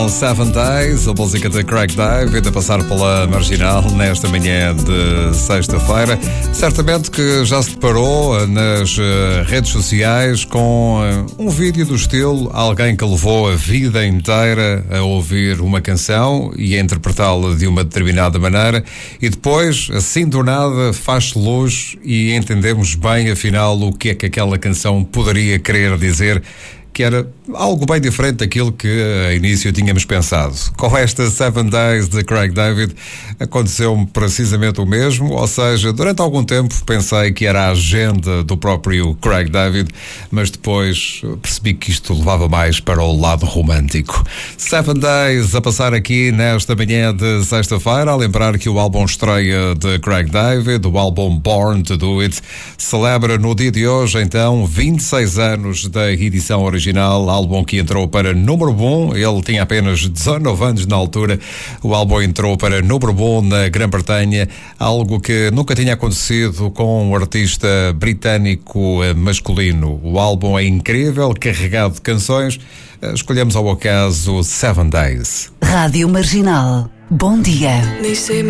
Seven Days, a música de Craig David a passar pela Marginal nesta manhã de sexta-feira. Certamente que já se deparou nas redes sociais com um vídeo do estilo alguém que levou a vida inteira a ouvir uma canção e a interpretá-la de uma determinada maneira e depois, assim do nada, faz-se luz e entendemos bem afinal o que é que aquela canção poderia querer dizer, que era algo bem diferente daquilo que a início tínhamos pensado. Com esta Seven Days de Craig David aconteceu-me precisamente o mesmo, ou seja, durante algum tempo pensei que era a agenda do próprio Craig David, mas depois percebi que isto levava mais para o lado romântico. Seven Days a passar aqui nesta manhã de sexta-feira, a lembrar que o álbum estreia de Craig David, o álbum Born to Do It, celebra no dia de hoje, então, 26 anos da edição original, álbum que entrou para número 1, ele tinha apenas 19 anos na altura, o álbum entrou para número 1 na Grã-Bretanha, algo que nunca tinha acontecido com um artista britânico masculino. O álbum é incrível, carregado de canções, escolhemos ao acaso Seven Days. Rádio Marginal, bom dia. They say